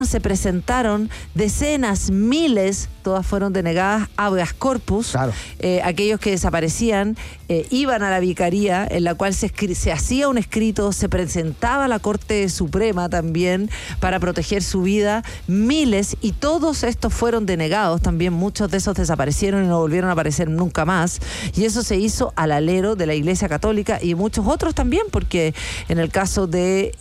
se presentaron decenas, miles, todas fueron denegadas habeas corpus. Claro. Aquellos que desaparecían iban a la vicaría, en la cual se hacía un escrito, se presentaba a la Corte Suprema también para proteger su vida, miles, y todos estos fueron denegados también. Muchos de esos desaparecieron y no volvieron a aparecer nunca más, y eso se hizo al alero de la Iglesia Católica y muchos otros también, porque en el caso de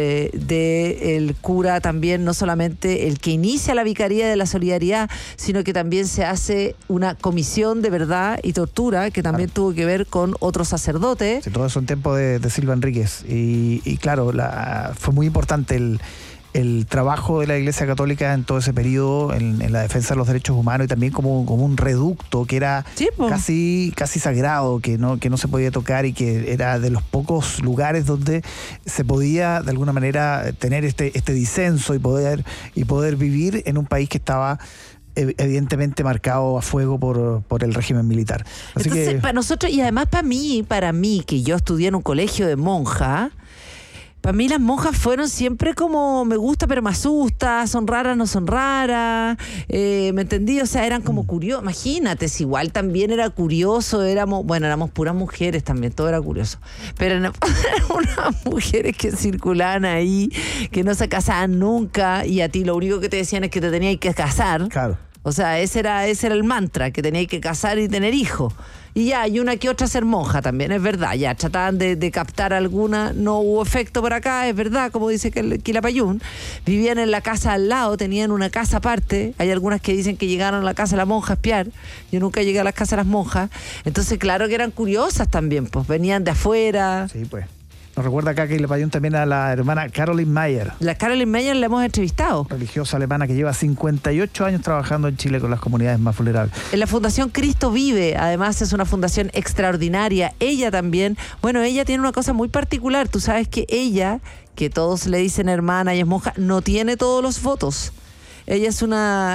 el cura también, no solamente el que inicia la Vicaría de la Solidaridad, sino que también se hace una comisión de verdad y tortura que también tuvo que ver con otros sacerdotes. Sí, todo eso en tiempo de Silva Enríquez. Y claro, fue muy importante el trabajo de la Iglesia Católica en todo ese periodo, en la defensa de los derechos humanos, y también como un reducto que era casi sagrado, que no se podía tocar, y que era de los pocos lugares donde se podía de alguna manera tener este disenso y poder vivir en un país que estaba evidentemente marcado a fuego por el régimen militar. Así entonces, que para nosotros, y además para mí, que yo estudié en un colegio de monjas, para mí las monjas fueron siempre como me gusta pero me asusta, son raras, no son raras, ¿me entendí? O sea, eran como curiosos. Imagínate, si igual también era curioso, éramos puras mujeres también, todo era curioso. Pero eran unas mujeres que circulaban ahí, que no se casaban nunca, y a ti lo único que te decían es que te tenías que casar. Claro. O sea, ese era el mantra, que tenías que casar y tener hijos. Y ya, y una que otra ser monja también, es verdad. Ya trataban de captar alguna, no hubo efecto por acá, es verdad, como dice Quilapayún. Vivían en la casa al lado, tenían una casa aparte. Hay algunas que dicen que llegaron a la casa de la monja a espiar. Yo nunca llegué a las casas de las monjas. Entonces, claro que eran curiosas también, pues venían de afuera. Sí, pues. Nos recuerda acá que le payó también a la hermana Caroline Mayer. La Caroline Mayer la hemos entrevistado. Religiosa alemana que lleva 58 años trabajando en Chile con las comunidades más vulnerables. En la Fundación Cristo Vive, además es una fundación extraordinaria. Ella también, ella tiene una cosa muy particular. Tú sabes que ella, que todos le dicen hermana y es monja, no tiene todos los votos. Ella es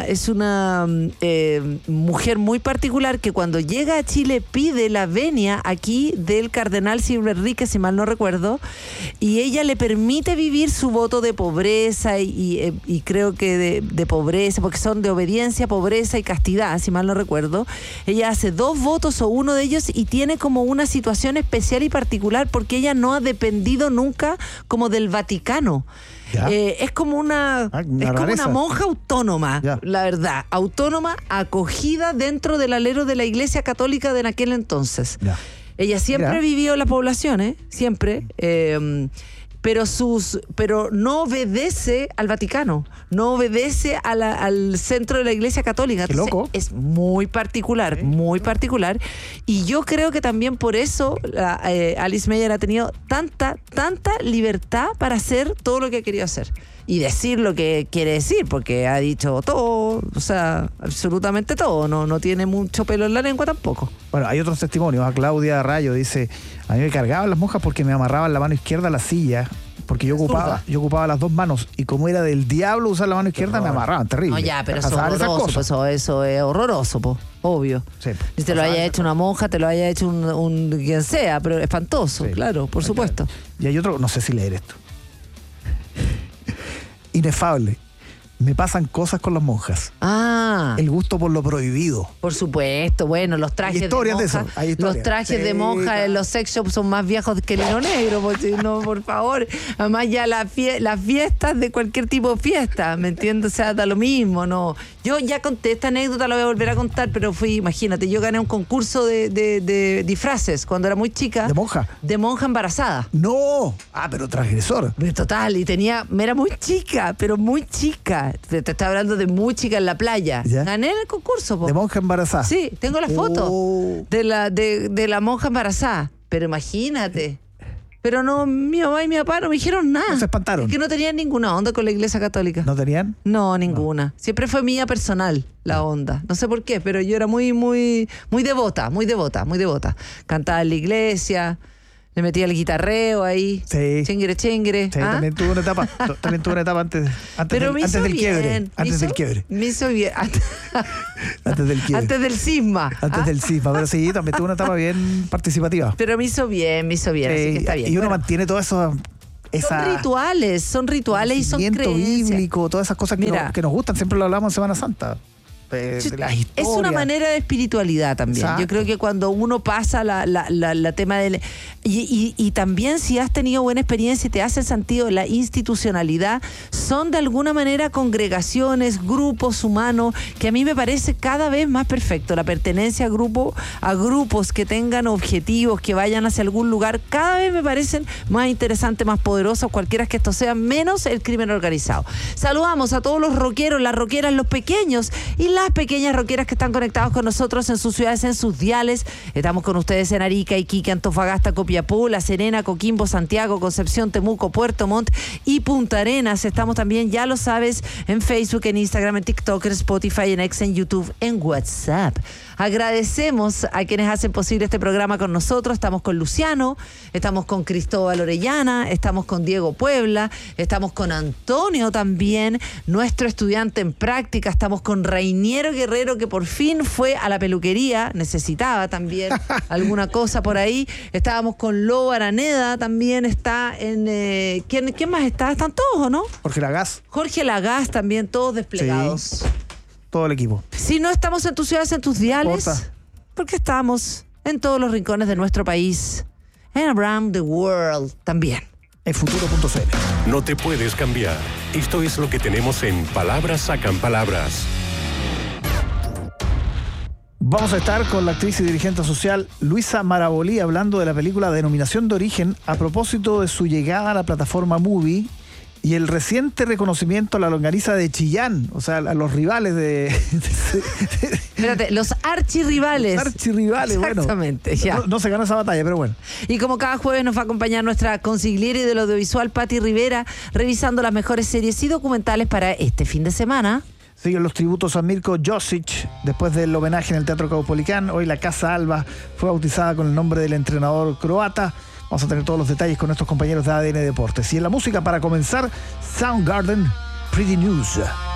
una mujer muy particular que cuando llega a Chile pide la venia aquí del cardenal Silva Enríquez, si mal no recuerdo, y ella le permite vivir su voto de pobreza y creo que de pobreza, porque son de obediencia, pobreza y castidad, si mal no recuerdo. Ella hace 2 votos o uno de ellos y tiene como una situación especial y particular porque ella no ha dependido nunca como del Vaticano. Es como una monja autónoma, la verdad, autónoma, acogida dentro del alero de la Iglesia Católica de aquel entonces. Ella siempre vivió en la población, siempre, pero no obedece al Vaticano, no obedece al centro de la Iglesia Católica. Entonces, loco. es muy particular, muy particular. Y yo creo que también por eso Alice Meyer ha tenido tanta libertad para hacer todo lo que ha querido hacer. Y decir lo que quiere decir, porque ha dicho todo, o sea, absolutamente todo. No tiene mucho pelo en la lengua tampoco. Bueno, hay otros testimonios. A Claudia Rayo dice: a mí me cargaban las monjas porque me amarraban la mano izquierda a la silla, porque yo ocupaba las 2 manos, y como era del diablo usar la mano izquierda, me amarraban, terrible. No, ya, pero eso es horroroso, eso es horroroso, pues, obvio. Sí, si te lo haya hecho una monja, te lo haya hecho un quien sea, pero espantoso, claro, por supuesto. Y hay otro, no sé si leer esto. Inefable. Me pasan cosas con las monjas. El gusto por lo prohibido. Por supuesto, bueno, los trajes de monja. Los trajes de monja en los sex shops son más viejos que el hilo negro, porque no, por favor. Además ya las fiestas de cualquier tipo de fiesta, ¿me entiendes? O sea, da lo mismo, ¿no? Yo ya conté esta anécdota, la voy a volver a contar, pero imagínate, yo gané un concurso de disfraces cuando era muy chica. ¿De monja? De monja embarazada. No, pero transgresor. Total, era muy chica, pero muy chica. Te estaba hablando de muy chica en la playa. ¿Ya? Gané en el concurso, po. ¿De monja embarazada? Sí, tengo la foto de la monja embarazada. Pero imagínate. Pero no, mi mamá y mi papá no me dijeron nada. ¿No se espantaron? Es que no tenían ninguna onda con la Iglesia Católica. ¿No tenían? No, ninguna. No. Siempre fue mía personal la onda. No sé por qué, pero yo era muy devota. Cantaba en la iglesia. Le metía el guitarreo ahí. Sí. Chingre. Sí, también tuve una etapa. antes del quiebre. Antes del quiebre. Me hizo bien. Antes del quiebre. Antes del cisma. Antes del cisma. Pero sí, también tuve una etapa bien participativa. Pero me hizo bien, así que está bien. Y uno mantiene todo eso Son rituales y son creencias. bíblico, todas esas cosas que nos gustan, siempre lo hablamos en Semana Santa. Es una manera de espiritualidad también. Exacto. Yo creo que cuando uno pasa la tema del... Y también si has tenido buena experiencia y te hace sentido la institucionalidad, son de alguna manera congregaciones, grupos humanos, que a mí me parece cada vez más perfecto. La pertenencia a grupos que tengan objetivos, que vayan hacia algún lugar, cada vez me parecen más interesantes, más poderosos, cualquiera que estos sean, menos el crimen organizado. Saludamos a todos los rockeros, las rockeras, los pequeños y las pequeñas rockeras que están conectados con nosotros en sus ciudades, en sus diales. Estamos con ustedes en Arica, Iquique, Antofagasta, Copiapó, La Serena, Coquimbo, Santiago, Concepción, Temuco, Puerto Montt y Punta Arenas. Estamos también, ya lo sabes, en Facebook, en Instagram, en TikTok, en Spotify, en X, en YouTube, en WhatsApp. Agradecemos a quienes hacen posible este programa con nosotros. Estamos con Luciano, estamos con Cristóbal Orellana, estamos con Diego Puebla, estamos con Antonio también, nuestro estudiante en práctica, estamos con Reiniero Guerrero, que por fin fue a la peluquería, necesitaba también alguna cosa por ahí. Estábamos con Lobo Araneda, también está en... ¿Quién más está? ¿Están todos o no? Jorge Lagás también, todos desplegados. Sí. Todo el equipo. Si no estamos en tus ciudades, en tus diales, porque estamos en todos los rincones de nuestro país, and around the world también. En futuro.cl. No te puedes cambiar. Esto es lo que tenemos en Palabras Sacan Palabras. Vamos a estar con la actriz y dirigente social Luisa Marabolí hablando de la película Denominación de Origen a propósito de su llegada a la plataforma Movie y el reciente reconocimiento a la longaniza de Chillán, o sea, a los rivales Espérate, los archirrivales. Los archirrivales, exactamente, bueno. ya. No se ganó esa batalla, pero bueno. Y como cada jueves nos va a acompañar nuestra consigliera del audiovisual, Pati Rivera, revisando las mejores series y documentales para este fin de semana. Siguen los tributos a Mirko Josic después del homenaje en el Teatro Caupolicán. Hoy la Casa Alba fue bautizada con el nombre del entrenador croata. Vamos a tener todos los detalles con nuestros compañeros de ADN Deportes. Y en la música, para comenzar, Soundgarden, Pretty News.